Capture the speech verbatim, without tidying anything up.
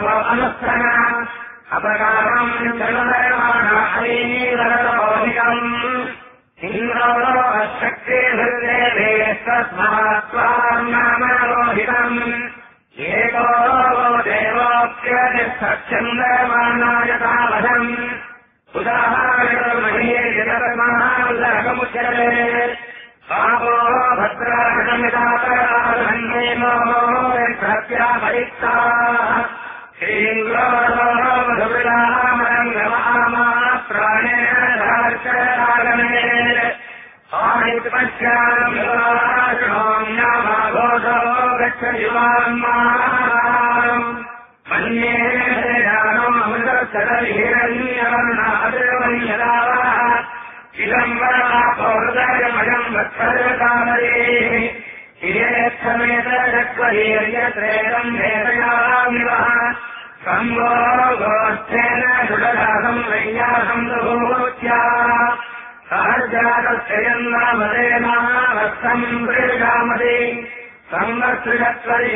अनुष्ठन अपकारम् चलनयमानैररतोऽधिकम् इन्द्रो शक्तिहृदेवे तस्मात् त्वाम् नामरोहितम् एको देवोऽप्यतिष्ठच्छन्दमानायतावधम् उदाहरणमहे जगन्माल्लकमुच्यते पापो भद्राहमिदापराधन्येनो प्रत्यापरिक्ताः श्रीन्द्रोमधुविलामरङ्गमामा प्राणेन धार्चरागमे आहितपश्याम्योऽन्यामाघोषो गच्छयुवान्माम् मन्ये जानोऽमृतसदहिरण्यवर्णादेवन्यदावः चिदम्बरापोहृदयमयम् वत्सरकामरे हिरेत्थमेतचक्वहीर्यत्रेदम् वेदयामिवः सम्भो गोष्ठेन सुडदासम् वैयासम् दुभूत्या सहजातस्य जन्मवदेनावस्तम् प्रेषामति संवत्सृजत्वरि